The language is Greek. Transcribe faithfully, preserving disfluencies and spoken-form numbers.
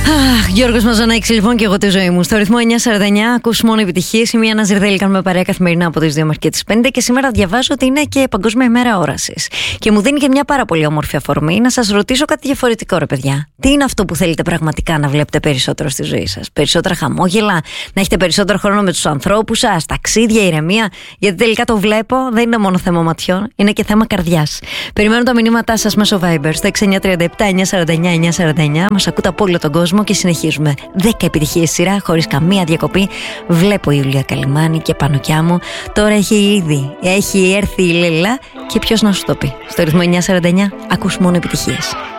Αχ, Γιώργος Μαζονάκης, λοιπόν, και εγώ τη ζωή μου. Στο ρυθμό εννιά σαράντα εννιά ακούς μόνο επιτυχίες. Είμαι η Άννα Ζιρδέλη, κάνουμε παρέα καθημερινά από τις δύο μέχρι και τις πέντε. Και σήμερα διαβάζω ότι είναι και Παγκόσμια ημέρα όρασης. Και μου δίνει και μια πάρα πολύ όμορφη αφορμή να σας ρωτήσω κάτι διαφορετικό, ρε παιδιά. Τι είναι αυτό που θέλετε πραγματικά να βλέπετε περισσότερο στη ζωή σας? Περισσότερα χαμόγελα, να έχετε περισσότερο χρόνο με τους ανθρώπους σας, ταξίδια, ηρεμία? Γιατί τελικά το βλέπω, δεν είναι μόνο θέμα ματιών, είναι και θέμα καρδιάς. Περιμένω τα μηνύματά σας μέσω Viber στο έξι εννιά τρία επτά εννιά σαράντα εννιά εννιά σαράντα εννιά. Μας ακούτε από όλο τον κόσμο και συνεχίζουμε. δέκα επιτυχίες σειρά χωρίς καμία διακοπή. Βλέπω η Ιουλία Καλυμάνη και πάνω κι άμμο. Τώρα έχει ήδη, έχει έρθει η Λέλα και ποιος να σου το πει. Στο ρυθμό εννιά σαράντα εννιά ακούς μόνο επιτυχίες.